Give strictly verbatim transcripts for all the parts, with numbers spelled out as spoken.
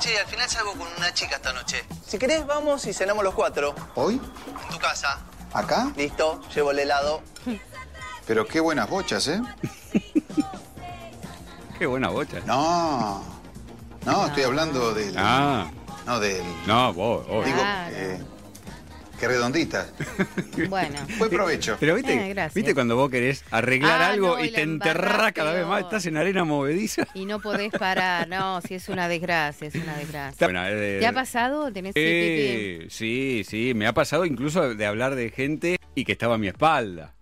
Che, al final salgo con una chica esta noche. Si querés, vamos y cenamos los cuatro. ¿Hoy? En tu casa. ¿Acá? Listo, llevo el helado. Pero qué buenas bochas, ¿eh? Qué buena bocha. No, no, estoy hablando del... Ah, No, del... no, vos, vos. Digo, Claro. eh, qué redonditas. Bueno. Buen provecho. Pero viste, Eh, gracias. viste cuando vos querés arreglar Ah, algo no, y y la te enterrás embarrás cada vez más, peor. estás en arena movediza. Y no podés parar, no, si es una desgracia, es una desgracia. Bueno, eh, ¿Te ha pasado? ¿Tenés eh, sí, sí, me ha pasado incluso de hablar de gente y que estaba a mi espalda.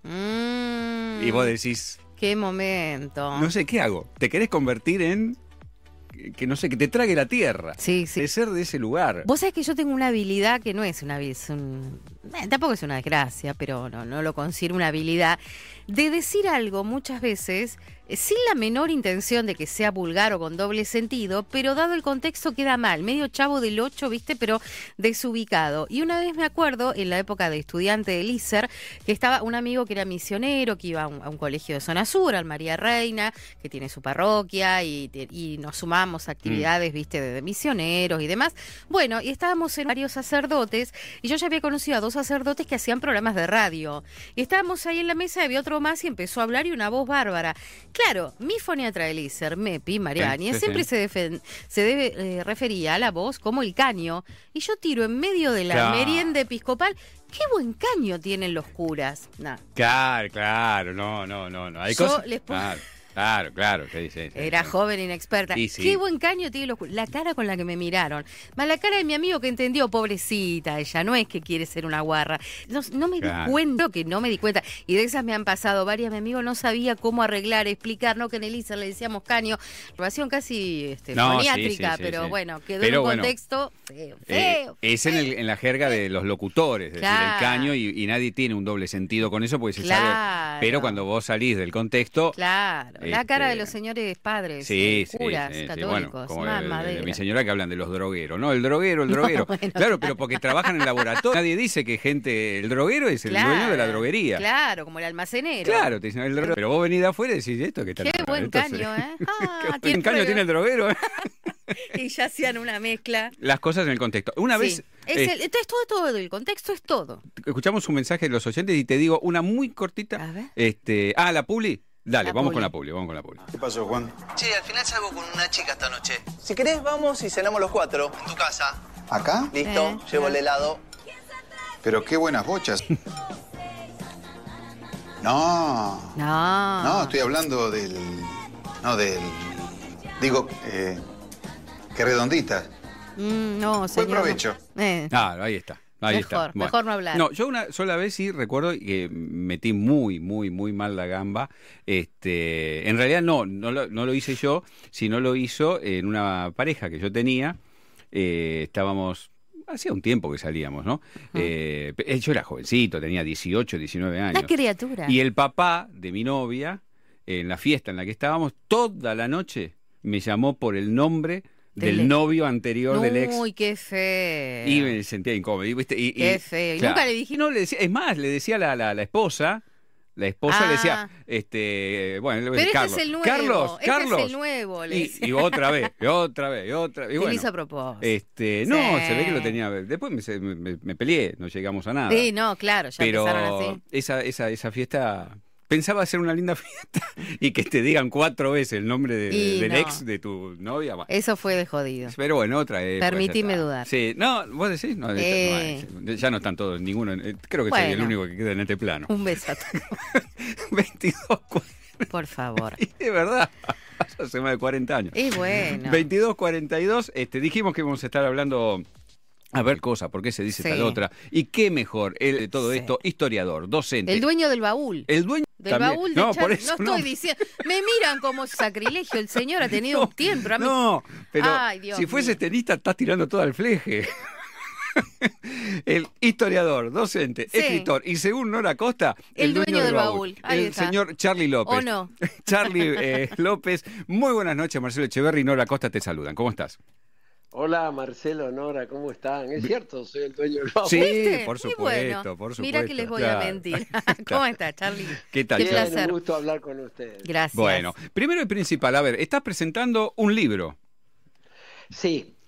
Mm, Y vos decís, qué momento. no sé, ¿qué hago? ¿Te querés convertir en que, que no sé, que te trague la tierra? Sí, sí. De ser de ese lugar. Vos sabés que yo tengo una habilidad que no es una habilidad, es un- eh, tampoco es una desgracia, pero no, no lo considero una habilidad, de decir algo muchas veces eh, sin la menor intención de que sea vulgar o con doble sentido, pero dado el contexto queda mal, medio chavo del ocho, ¿viste? Pero desubicado. Y una vez me acuerdo, en la época de estudiante del I S E R, que estaba un amigo que era misionero, que iba a un, a un colegio de zona sur, al María Reina, que tiene su parroquia, y, te- y nos sumamos a actividades, ¿viste? De, de misioneros y demás. Bueno, y estábamos en varios sacerdotes, y yo ya había conocido a dos sacerdotes que hacían programas de radio. Y estábamos ahí en la mesa, y había otro más y empezó a hablar y una voz bárbara. Claro, mi foniatra del I S E R, Mepi, Mariani, Sí, sí, siempre sí. se, defen- se debe, eh, refería a la voz como el caño. Y yo tiro en medio de la Claro. merienda episcopal. ¡Qué buen caño tienen los curas! Nah, Claro, claro, no, no, no, no. Hay Yo cosas. les puedo- Claro, claro, claro. Sí, sí, sí, era sí. joven, inexperta. Y sí. ¡Qué buen caño tienen los curas! La cara con la que me miraron. Más la cara de mi amigo que entendió, pobrecita ella, no es que quiere ser una guarra. No, no me Claro. di cuenta, que no me di cuenta. Y de esas me han pasado varias. Mi amigo no sabía cómo arreglar, explicar, no que en el I S E R le decíamos caño. Relación casi este, No, foniátrica, sí, sí, sí, pero sí. bueno, quedó Pero en un bueno, contexto feo, Eh, feo. es en, el- en la jerga de los locutores, es decir, Claro. el caño, y, y nadie tiene un doble sentido con eso porque se Claro. sabe. Pero cuando vos salís del contexto. Claro, la Este, cara de los señores padres, Sí, eh, sí, curas, sí, sí, católicos, bueno, como más de, de- de madera. mi señora que hablan de los drogueros, ¿no? El droguero, el droguero. bueno, claro, pero porque trabajan en laboratorio. Nadie dice que gente, el droguero es el Claro, dueño de la droguería. Claro, como el almacenero. Claro, te dicen el droguero. Pero vos venís de afuera y decís esto que está. Qué buen esto se- caño, ¿eh? Ah, Qué buen tiene caño droga. tiene el droguero, ¿eh? Y ya hacían una mezcla. Las cosas en el contexto. Una Sí. vez Es eh, el, entonces todo, todo, el contexto es todo. escuchamos un mensaje de los oyentes y te digo una muy cortita. A ver. Este, ah, la publi. Dale, La vamos publi. con la publi, vamos con la publi. ¿Qué pasó, Juan? Che, al final salgo con una chica esta noche. Si querés, vamos y cenamos los cuatro. En tu casa. ¿Acá? Listo, Eh, llevo claro. el helado. Pero qué buenas bochas. No, No. no, estoy hablando del... No, del... Digo, eh, qué redonditas. Mm, no, señor. Buen provecho. Eh, Ah, ahí está. Ahí Mejor, está. Bueno. mejor no hablar. No, yo una sola vez sí recuerdo que metí muy, muy, muy mal la gamba. Este, en realidad no, no lo, no lo hice yo, sino lo hizo en una pareja que yo tenía. Eh, estábamos, hacía un tiempo que salíamos, ¿no? Eh, pe- yo era jovencito, tenía dieciocho, diecinueve años. Una criatura. Y el papá de mi novia, en la fiesta en la que estábamos, toda la noche me llamó por el nombre Del del ex. novio anterior del ex. Uy, qué feo. Y me sentía incómodo. Y, ¿viste? Y- Qué y- feo. ¿Y nunca le dijiste? No, le decía, es más, le decía a la, la, la esposa, la esposa Ah. le decía, este, bueno, Pero este Carlos, es el nuevo. Carlos, este Carlos. es el nuevo. Le Y, decía. y otra vez, y otra vez, y otra vez. Y Te lo bueno, hizo a propósito. este, no, Sí. se ve que lo tenía. Después me, se- me- me peleé, no llegamos a nada. Sí, no, claro, ya Pero empezaron así. esa, esa, esa fiesta, pensaba hacer una linda fiesta y que te digan cuatro veces el nombre de- Y del no. ex de tu novia. Bueno. Eso fue de jodido. Pero bueno, otra época, Permitime ya está. dudar. Sí, no, vos decís, no, Eh. no, ya no están todos, ninguno. eh, Creo que soy el Bueno. único que queda en este plano. Un beso a todos, veintidós, cuarenta, por favor. y de verdad, hace más de cuarenta años. Y bueno. veintidós, cuarenta y dos, este, dijimos que íbamos a estar hablando. A ver cosa, ¿por qué se dice Sí. tal otra? Y qué mejor, el de todo Sí. esto, historiador, docente. El dueño del baúl. El dueño Del también. baúl de no, Char- por eso no estoy diciendo. Me miran como sacrilegio. El señor ha tenido No, un tiempo. a mí- No, pero Ay, Dios si fueses mío. tenista estás tirando todo al fleje. El historiador, docente, Sí. escritor y según Nora Costa, El dueño del baúl. Ahí el está. señor Charlie López. ¿O no? Charlie eh, López, muy buenas noches, Marcelo Echeverri y Nora Costa te saludan. ¿Cómo estás? Hola Marcelo, Nora, ¿cómo están? Es cierto, soy el dueño del baúl. Sí, ¿Viste? por Muy supuesto, bueno. por supuesto. Mira que les voy a claro. mentir. ¿Cómo está, Charlie? ¿Qué tal, Qué Charlie? Bien, placer. un gusto hablar con ustedes. Gracias. Bueno, primero y principal, a ver, estás presentando un libro. Sí,